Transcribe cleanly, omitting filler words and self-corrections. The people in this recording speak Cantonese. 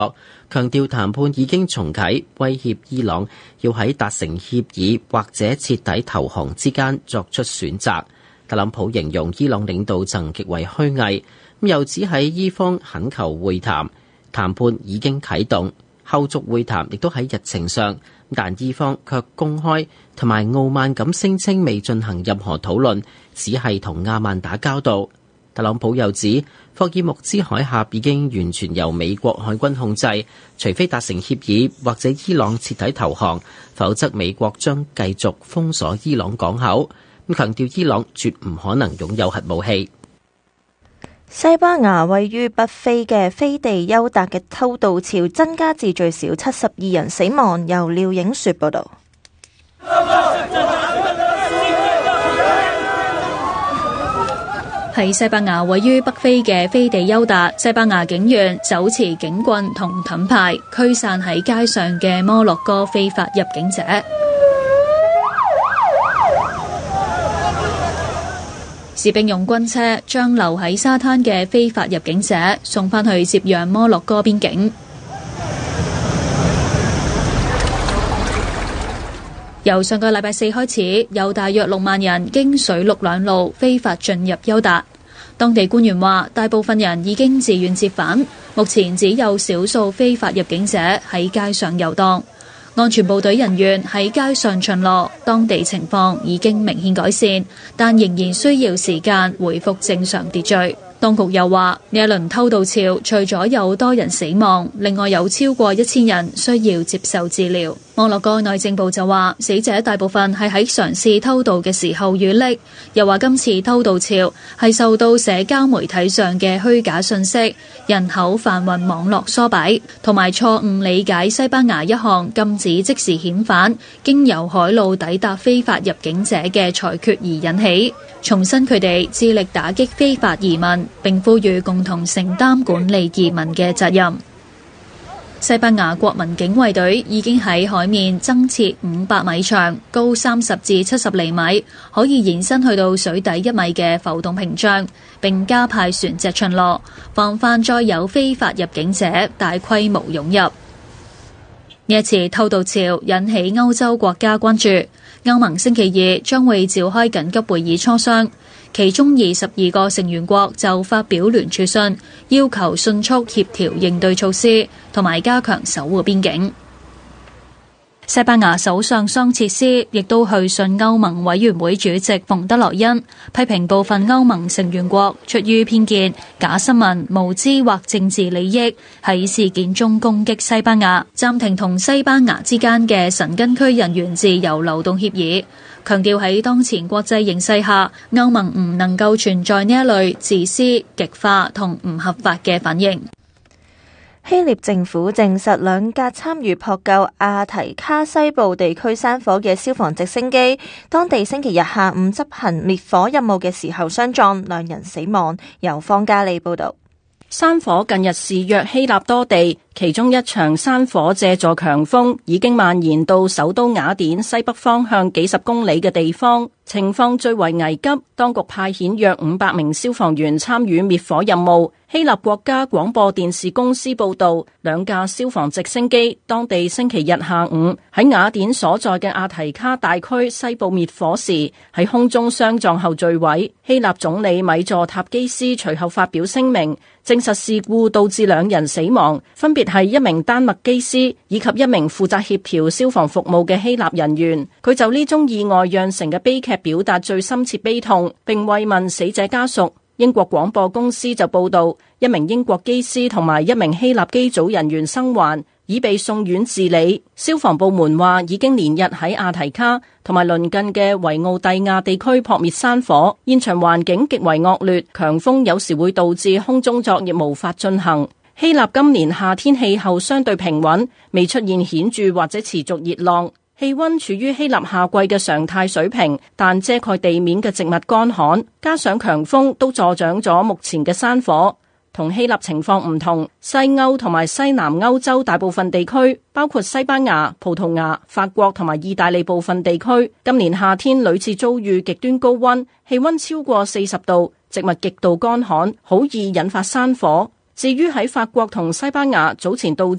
強調談判已經重啟，威脅伊朗要喺達成協議或者徹底投降之間作出選擇。特朗普形容伊朗領導層極為虛偽，又指喺伊方懇求會談，談判已經啟動，後續會談亦都喺日程上，但伊方卻公開同埋傲慢咁聲稱未進行任何討論，只係同阿曼打交道。特朗普又指，霍爾木茲海峽已經完全由美國海軍控制，除非達成協議或者伊朗徹底投降，否則美國將繼續封鎖伊朗港口。咁強調伊朗絕唔可能擁有核武器。 西班牙位於北非嘅飛地丘達嘅偷渡潮增加至最少72人死亡。由廖影雪報道。 喺西班牙位於北非嘅飛地丘達，西班牙警員手持警棍同盾牌驅散喺街上嘅摩洛哥非法入境者。士兵用軍車將留喺沙灘嘅非法入境者送返去接壤摩洛哥邊境。由上個禮拜四開始，有大約6萬人經水陸兩路非法進入丘達。當地官員話，大部分人已經自願折返，目前只有少數非法入境者喺街上遊蕩。安全部隊人員喺街上巡邏，當地情況已經明顯改善，但仍然需要時間恢復正常秩序。當局又話，呢一輪偷渡潮除咗有多人死亡，另外有超過1000人需要接受治療。摩洛哥內政部就話，死者大部分係喺嘗試偷渡嘅時候遇溺，又話今次偷渡潮係受到社交媒體上嘅虛假信息、人口販運網絡唆擺，同埋錯誤理解西班牙一項禁止即時遣返經由海路抵達非法入境者嘅裁決而引起。重申佢哋致力打擊非法移民，並呼籲共同承擔管理移民嘅責任。西班牙國民警衛隊已經喺海面增設500米長、高30至70厘米、可以延伸去到水底1米嘅浮動屏障，並加派船隻巡邏，防範再有非法入境者大規模湧入。呢一次偷渡潮引起歐洲國家關注。歐盟星期2將會召開緊急會議磋商，其中22個成員國就發表聯署信，要求迅速協調應對措施，同埋加強守護邊境。西班牙首相桑切斯亦都去信歐盟委員會主席馮德萊恩，批評部分歐盟成員國出於偏見、假新聞、無知或政治利益，喺事件中攻擊西班牙，暫停同西班牙之間嘅申根區人員自由流動協議，強調喺當前國際形勢下，歐盟唔能夠存在呢一類自私、極化同唔合法嘅反應。 希臘政府證實2架參與撲救阿提卡西部地區山火嘅消防直升機，當地星期日下午執行滅火任務嘅時候相撞，2人死亡。由方嘉利報道。 山火近日肆虐希臘多地，其中一場山火借助強風已經蔓延到首都雅典西北方向幾十公里嘅地方，情況最為危急。當局派遣約500名消防員參與滅火任務。希臘國家廣播電視公司報道，2架消防直升機當地星期日下午喺雅典所在嘅阿提卡大區西部滅火時，喺空中相撞後墜毀。希臘總理米佐塔基斯隨後發表聲明，證實事故導致2人死亡，分別係一名丹麥機師以及一名負責協調消防服務嘅希臘人員。佢就呢宗意外釀成嘅悲劇表達最深切悲痛，並慰問死者家屬。英國廣播公司就報道，一名英國機師同埋一名希臘機組人員生還，已被送院治理。消防部門話已經連日喺阿提卡同埋鄰近嘅維奧蒂亞地區撲滅山火，現場環境極為惡劣，強風有時會導致空中作業無法進行。希臘今年夏天氣候相對平穩，未出現顯著或者持續熱浪。氣溫處於希臘夏季嘅常態水平，但遮蓋地面嘅植物乾旱，加上強風都助長咗目前嘅山火。同希臘情況唔同，西歐同埋西南歐洲大部分地區，包括西班牙、葡萄牙、法國同埋意大利部分地區，今年夏天屢次遭遇極端高溫，氣溫超過40度，植物極度乾旱，好易引發山火。 至於喺法國同西班牙早前導